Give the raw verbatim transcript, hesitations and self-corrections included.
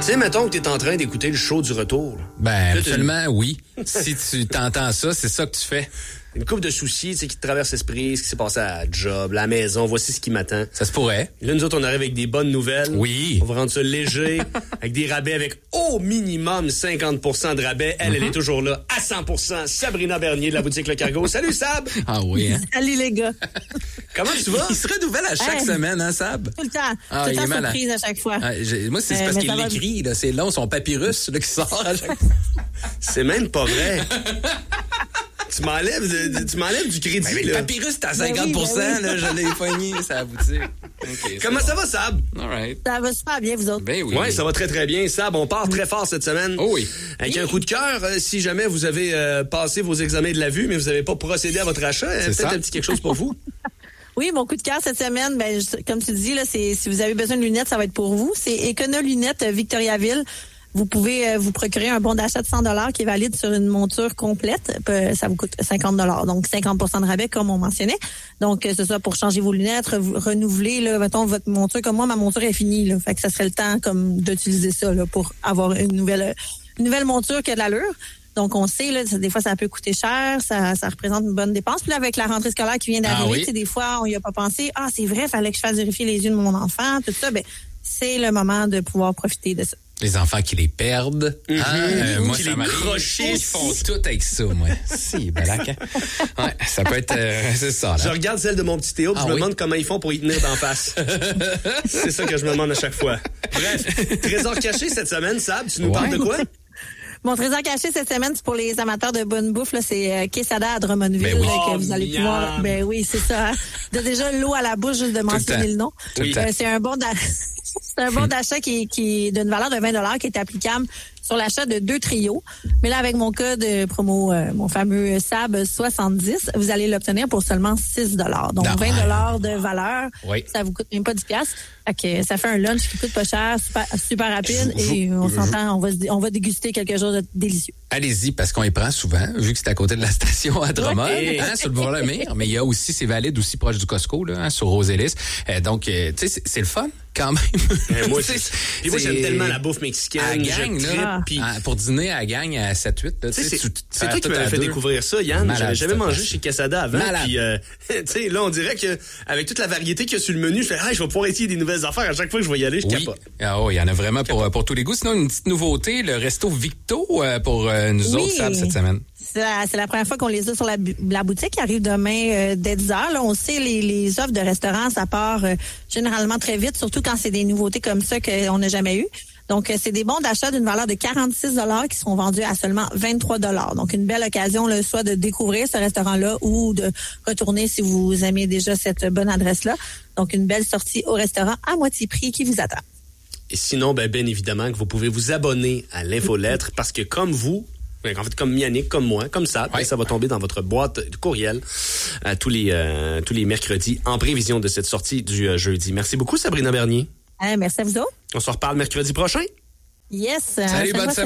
Tu sais, mettons que t'es en train d'écouter le show du retour. Ben, absolument, oui. Si tu t'entends ça, c'est ça que tu fais. Une couple de soucis, tu sais, qui te traversent l'esprit, ce qui s'est passé à la job, la maison, voici ce qui m'attend. Ça se pourrait. Et là, nous autres, on arrive avec des bonnes nouvelles. Oui. On va rendre ça léger, avec des rabais avec au minimum cinquante pour cent de rabais. Elle, mm-hmm. elle est toujours là, à cent pour cent. Sabrina Bernier de la boutique Le Cargo. Salut, Sab! Ah oui, hein? Salut, les gars. Comment tu vas? Il se renouvelle à chaque hey. semaine, hein, Sab? Tout le temps. Ah, Tout le il temps est malade. Surprise à chaque fois. Ah, moi, c'est euh, parce qu'il l'écrit, là. C'est long, son papyrus, là, qui sort à chaque fois. C'est même pas vrai. Tu m'enlèves, de, tu m'enlèves du crédit, ben, là. Le papyrus, t'es à cinquante pour cent, ben oui, ben oui. Là, je l'ai poigné, c'est à la boutique. Okay, comment bon. ça va, Sab? All right. Ça va super bien, vous autres? Ben oui. Oui, ça va très, très bien. Sab, on part très fort cette semaine. Oh oui. Avec oui. un coup de cœur, euh, si jamais vous avez euh, passé vos examens de la vue, mais vous n'avez pas procédé à votre achat, euh, peut-être ça. Un petit quelque chose pour vous. Oui, mon coup de cœur cette semaine, ben, je, comme tu dis, là, c'est, si vous avez besoin de lunettes, ça va être pour vous. C'est Econo Lunettes Victoriaville. Vous pouvez euh, vous procurer un bon d'achat de cent dollars qui est valide sur une monture complète. Ça vous coûte cinquante dollars, donc cinquante pour cent de rabais, comme on mentionnait. Donc, que ce soit pour changer vos lunettes, re- renouveler, là, mettons, votre monture. Comme moi, ma monture est finie, là. Fait que ça serait le temps, comme, d'utiliser ça, là, pour avoir une nouvelle, une nouvelle monture qui a de l'allure. Donc, on sait, là, des fois, ça peut coûter cher, ça, ça représente une bonne dépense. Puis là, avec la rentrée scolaire qui vient d'arriver, ah, oui. tu sais, des fois, on y a pas pensé. Ah, c'est vrai, fallait que je fasse vérifier les yeux de mon enfant, tout ça. Ben, c'est le moment de pouvoir profiter de ça. Les enfants qui les perdent. Mm-hmm. Hein? Euh, moi, qui ça les m'arrive. crochent. Ils font tout avec ça, moi. Si, balac. Ouais, ça peut être... Euh, c'est ça, là. Je regarde celle de mon petit Théo, puis ah, je me oui? demande comment ils font pour y tenir d'en face. C'est ça que je me demande à chaque fois. Bref, trésor caché cette semaine, Sab, tu nous ouais. parles de quoi? Mon trésor caché cette semaine, c'est pour les amateurs de bonne bouffe. Là, c'est euh, Quesada à Drummondville. Ben oui. là, que oh, vous allez miam. pouvoir. Ben oui, c'est ça. Hein? De déjà l'eau à la bouche juste de mentionner le, le nom. Oui. Euh, c'est un bon d'achat. C'est un bon d'achat qui, qui est d'une valeur de vingt dollars qui est applicable sur l'achat de deux trios. Mais là, avec mon code promo, euh, mon fameux S A B soixante-dix, vous allez l'obtenir pour seulement six dollars. Donc, non. vingt dollars de valeur, oui. ça vous coûte même pas dix dollars. Fait que ça fait un lunch qui coûte pas cher, super, super rapide je, et je, on je, s'entend, on va, on va déguster quelque chose de délicieux. Allez-y, parce qu'on y prend souvent, vu que c'est à côté de la station à Drummond, ouais. hein, sur le bord-le-Mire. Mais il y a aussi, c'est valide aussi proche du Costco, là, hein, sur Rosélis. Euh, donc, euh, tu sais, c'est, c'est le fun. Quand même. Euh, moi, c'est, c'est, moi, j'aime tellement la bouffe mexicaine. À la gang, je là, pis... à, pour dîner à la gang à sept huit. Là, c'est, tu, tu, tu, c'est toi qui m'avais fait deux. découvrir ça, Yann. Malade, j'avais jamais mangé chez Quesada avant. Puis, euh, tu sais, là, on dirait que avec toute la variété qu'il y a sur le menu, je fais, ah, je vais pouvoir essayer des nouvelles affaires. À chaque fois que je vais y aller, je oui. capote. Ah, oh, il y en a vraiment pour, pour tous les goûts. Sinon, une petite nouveauté, le resto Victo euh, pour euh, nous oui. autres, Sab, cette semaine. C'est la, c'est la première fois qu'on les a sur la, la boutique qui arrive demain euh, dès dix heures. Là, on sait les, les offres de restaurants, ça part euh, généralement très vite, surtout quand c'est des nouveautés comme ça qu'on n'a jamais eu. Donc, euh, c'est des bons d'achat d'une valeur de quarante-six dollars qui seront vendus à seulement vingt-trois dollars. Donc, une belle occasion, là, soit de découvrir ce restaurant-là ou de retourner si vous aimez déjà cette bonne adresse-là. Donc, une belle sortie au restaurant à moitié prix qui vous attend. Et sinon, ben, bien évidemment, que vous pouvez vous abonner à l'infolettre parce que comme vous, en fait, comme Yannick, comme moi, comme ça, ouais. ça va tomber dans votre boîte de courriel euh, tous les euh, tous les mercredis en prévision de cette sortie du euh, jeudi. Merci beaucoup, Sabrina Bernier. Euh, merci à vous autres. On se reparle mercredi prochain. Yes. Salut, bonne semaine.